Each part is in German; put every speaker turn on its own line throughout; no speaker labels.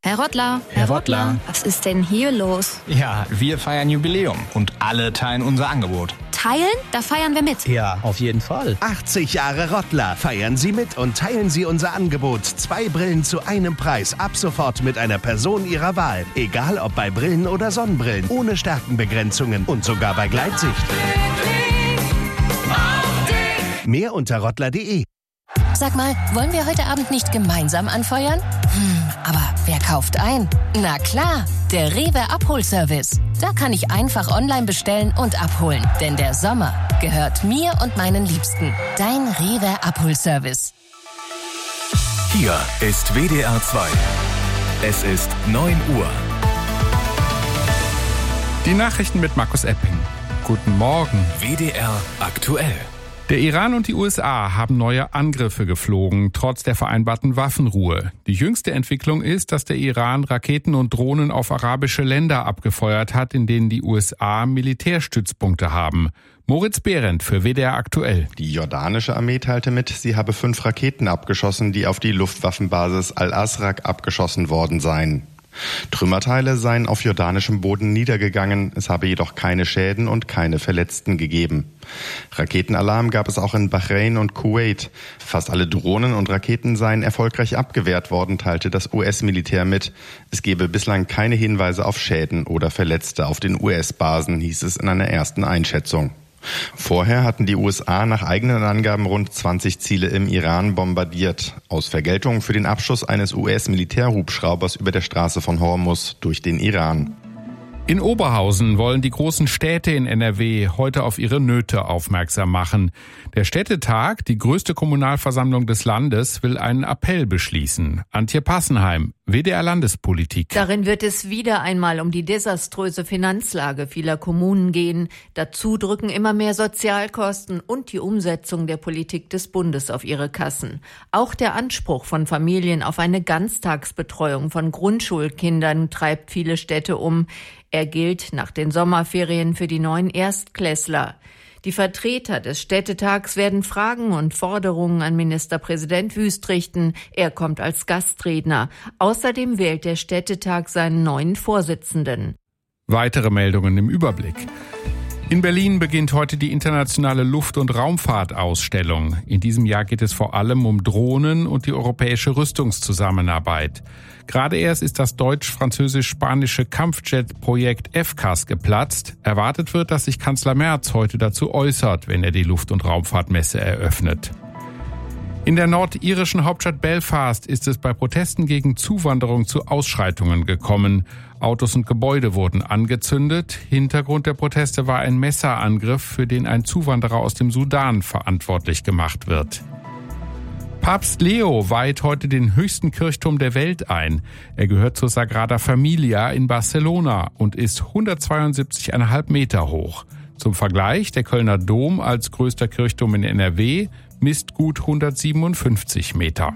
Herr Rottler.
Herr Rottler.
Was ist denn hier los?
Ja, wir feiern Jubiläum und alle teilen unser Angebot.
Teilen? Da feiern wir mit.
Ja, auf jeden Fall.
80 Jahre Rottler. Feiern Sie mit und teilen Sie unser Angebot. 2 Brillen zu einem Preis. Ab sofort mit einer Person Ihrer Wahl. Egal ob bei Brillen oder Sonnenbrillen. Ohne Stärkenbegrenzungen und sogar bei Gleitsicht. Mehr unter rottler.de.
Sag mal, wollen wir heute Abend nicht gemeinsam anfeuern? Aber wer kauft ein? Na klar, der Rewe Abholservice. Da kann ich einfach online bestellen und abholen. Denn der Sommer gehört mir und meinen Liebsten. Dein Rewe Abholservice.
Hier ist WDR 2. Es ist 9 Uhr.
Die Nachrichten mit Markus Epping. Guten Morgen.
WDR aktuell.
Der Iran und die USA haben neue Angriffe geflogen, trotz der vereinbarten Waffenruhe. Die jüngste Entwicklung ist, dass der Iran Raketen und Drohnen auf arabische Länder abgefeuert hat, in denen die USA Militärstützpunkte haben. Moritz Behrendt für WDR aktuell.
Die jordanische Armee teilte mit, sie habe 5 Raketen abgeschossen, die auf die Luftwaffenbasis Al-Azraq abgeschossen worden seien. Trümmerteile seien auf jordanischem Boden niedergegangen, es habe jedoch keine Schäden und keine Verletzten gegeben. Raketenalarm gab es auch in Bahrain und Kuwait. Fast alle Drohnen und Raketen seien erfolgreich abgewehrt worden, teilte das US-Militär mit. Es gebe bislang keine Hinweise auf Schäden oder Verletzte auf den US-Basen, hieß es in einer ersten Einschätzung. Vorher hatten die USA nach eigenen Angaben rund 20 Ziele im Iran bombardiert, aus Vergeltung für den Abschuss eines US-Militärhubschraubers über der Straße von Hormuz durch den Iran.
In Oberhausen wollen die großen Städte in NRW heute auf ihre Nöte aufmerksam machen. Der Städtetag, die größte Kommunalversammlung des Landes, will einen Appell beschließen. Antje Passenheim, WDR Landespolitik.
Darin wird es wieder einmal um die desaströse Finanzlage vieler Kommunen gehen. Dazu drücken immer mehr Sozialkosten und die Umsetzung der Politik des Bundes auf ihre Kassen. Auch der Anspruch von Familien auf eine Ganztagsbetreuung von Grundschulkindern treibt viele Städte um. Er gilt nach den Sommerferien für die neuen Erstklässler. Die Vertreter des Städtetags werden Fragen und Forderungen an Ministerpräsident Wüst richten. Er kommt als Gastredner. Außerdem wählt der Städtetag seinen neuen Vorsitzenden.
Weitere Meldungen im Überblick. In Berlin beginnt heute die internationale Luft- und Raumfahrtausstellung. In diesem Jahr geht es vor allem um Drohnen und die europäische Rüstungszusammenarbeit. Gerade erst ist das deutsch-französisch-spanische Kampfjet-Projekt FCAS geplatzt. Erwartet wird, dass sich Kanzler Merz heute dazu äußert, wenn er die Luft- und Raumfahrtmesse eröffnet. In der nordirischen Hauptstadt Belfast ist es bei Protesten gegen Zuwanderung zu Ausschreitungen gekommen. Autos und Gebäude wurden angezündet. Hintergrund der Proteste war ein Messerangriff, für den ein Zuwanderer aus dem Sudan verantwortlich gemacht wird. Papst Leo weiht heute den höchsten Kirchturm der Welt ein. Er gehört zur Sagrada Familia in Barcelona und ist 172,5 Meter hoch. Zum Vergleich, der Kölner Dom als größter Kirchturm in NRW misst gut 157 Meter.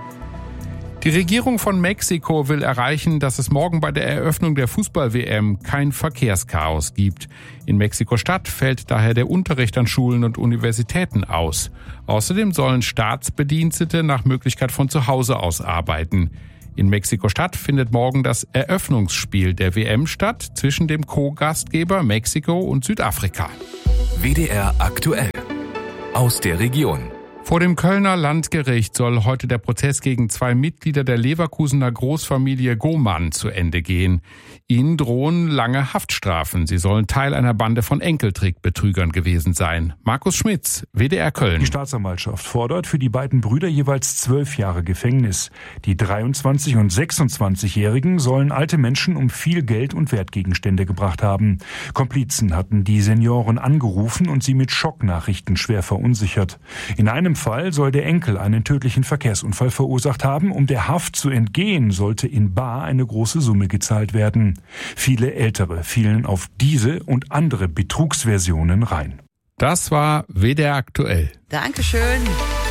Die Regierung von Mexiko will erreichen, dass es morgen bei der Eröffnung der Fußball-WM kein Verkehrschaos gibt. In Mexiko-Stadt fällt daher der Unterricht an Schulen und Universitäten aus. Außerdem sollen Staatsbedienstete nach Möglichkeit von zu Hause aus arbeiten. In Mexiko-Stadt findet morgen das Eröffnungsspiel der WM statt zwischen dem Co-Gastgeber Mexiko und Südafrika.
WDR aktuell. Aus der Region.
Vor dem Kölner Landgericht soll heute der Prozess gegen 2 Mitglieder der Leverkusener Großfamilie Gomann zu Ende gehen. Ihnen drohen lange Haftstrafen. Sie sollen Teil einer Bande von Enkeltrickbetrügern gewesen sein. Markus Schmitz, WDR Köln.
Die Staatsanwaltschaft fordert für die beiden Brüder jeweils 12 Jahre Gefängnis. Die 23- und 26-Jährigen sollen alte Menschen um viel Geld und Wertgegenstände gebracht haben. Komplizen hatten die Senioren angerufen und sie mit Schocknachrichten schwer verunsichert. In einem Fall soll der Enkel einen tödlichen Verkehrsunfall verursacht haben. Um der Haft zu entgehen, sollte in bar eine große Summe gezahlt werden. Viele Ältere fielen auf diese und andere Betrugsversionen rein.
Das war WDR aktuell.
Dankeschön.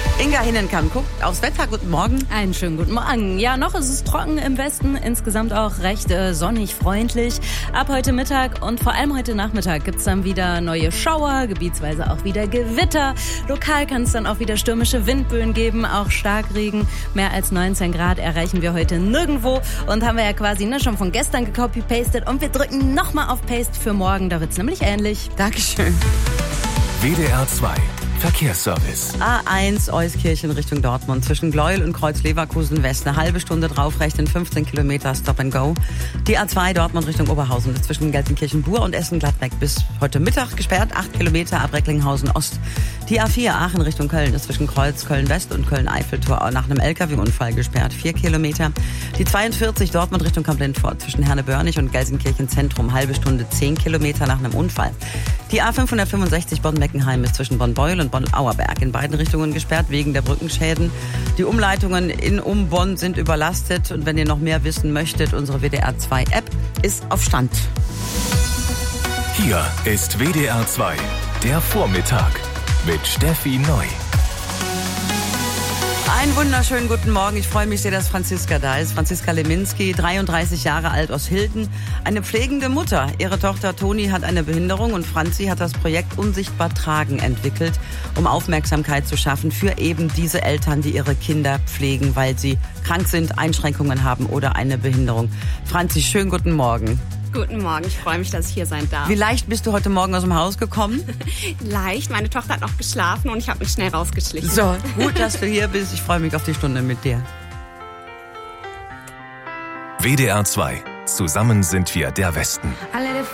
Inga Hinnenkamp guckt aufs Wetter. Guten Morgen.
Einen schönen guten Morgen. Ja, noch ist es trocken im Westen, insgesamt auch recht sonnig, freundlich. Ab heute Mittag und vor allem heute Nachmittag gibt's dann wieder neue Schauer, gebietsweise auch wieder Gewitter. Lokal kann es dann auch wieder stürmische Windböen geben, auch Starkregen. Mehr als 19 Grad erreichen wir heute nirgendwo und haben wir ja quasi schon von gestern gecopy-pastet und wir drücken nochmal auf Paste für morgen, da wird's nämlich ähnlich.
Dankeschön.
WDR 2 Verkehrsservice.
A1 Euskirchen Richtung Dortmund zwischen Gleuel und Kreuz-Leverkusen West. Eine halbe Stunde drauf, rechnen 15 Kilometer Stop and Go. Die A2 Dortmund Richtung Oberhausen zwischen Gelsenkirchen-Bur und Essen-Gladbeck bis heute Mittag gesperrt. 8 Kilometer ab Recklinghausen Ost. Die A4 Aachen Richtung Köln ist zwischen Kreuz Köln-West und Köln-Eiffeltor nach einem LKW-Unfall gesperrt. 4 Kilometer. Die 42 Dortmund Richtung Kamp-Lintfort zwischen Herne-Börnig und Gelsenkirchen Zentrum. Halbe Stunde 10 Kilometer nach einem Unfall. Die A565 Bonn-Meckenheim ist zwischen Bonn-Beuel und Bonn-Auerberg in beiden Richtungen gesperrt wegen der Brückenschäden. Die Umleitungen um Bonn sind überlastet und wenn ihr noch mehr wissen möchtet, unsere WDR 2 App ist auf Stand.
Hier ist WDR 2, der Vormittag mit Steffi Neu.
Einen wunderschönen guten Morgen. Ich freue mich sehr, dass Franziska da ist. Franziska Leminski, 33 Jahre alt aus Hilden, eine pflegende Mutter. Ihre Tochter Toni hat eine Behinderung und Franzi hat das Projekt Unsichtbar Tragen entwickelt, um Aufmerksamkeit zu schaffen für eben diese Eltern, die ihre Kinder pflegen, weil sie krank sind, Einschränkungen haben oder eine Behinderung. Franzi, schönen guten Morgen.
Guten Morgen, ich freue mich, dass ich hier sein darf.
Wie leicht bist du heute Morgen aus dem Haus gekommen?
Leicht, meine Tochter hat noch geschlafen und ich habe mich schnell rausgeschlichen.
So, gut, dass du hier bist. Ich freue mich auf die Stunde mit dir.
WDR 2. Zusammen sind wir der Westen.